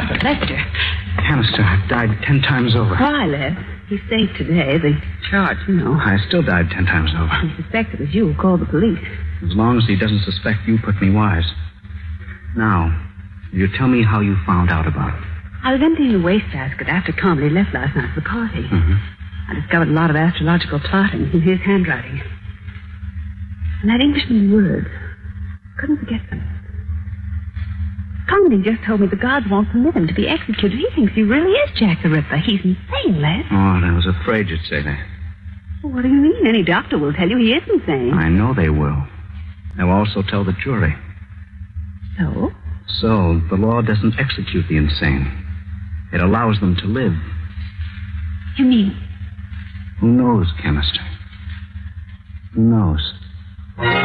Lester. Canister died 10 times over. Why, Les? He's safe today. The charge, you know. I still died 10 times over. I suspect it was you who called the police. As long as he doesn't suspect you, put me wise. Now, will you tell me how you found out about it? I was emptying the wastebasket after Comedy left last night for the party. Mm-hmm. I discovered a lot of astrological plotting in his handwriting. And that Englishman's words. Couldn't forget them. Comedy just told me the gods won't permit him to be executed. He thinks he really is Jack the Ripper. He's insane, Les. Oh, I was afraid you'd say that. Well, what do you mean? Any doctor will tell you he is insane. I know they will. They'll also tell the jury. So? So, the law doesn't execute the insane. It allows them to live. You mean? Who knows, Canister? Who knows?